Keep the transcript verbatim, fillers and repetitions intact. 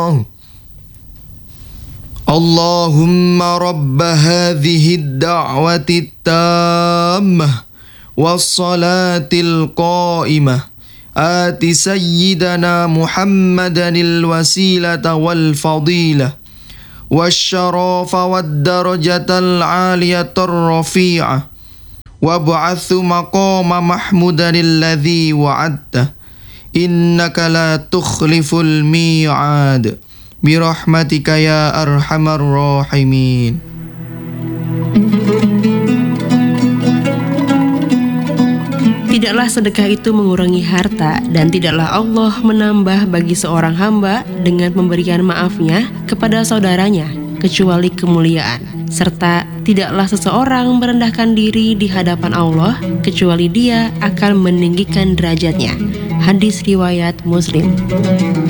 Allahumma rabba hadhihi ad-da'wati at-tammah was-salatil qa'imah ati sayyidana Muhammadanil wasilata wal fadilah wasyarafa wad-darajatal 'aliyatar rafi'ah wab'athu maqama mahmudanil ladzi wa'adta innaka la tukhliful mi'ad birahmatika ya arhamar rahimin. Tidaklah sedekah itu mengurangi harta, dan tidaklah Allah menambah bagi seorang hamba dengan memberikan maafnya kepada saudaranya kecuali kemuliaan, serta tidaklah seseorang merendahkan diri di hadapan Allah kecuali Dia akan meninggikan derajatnya. Hadis riwayat Muslim.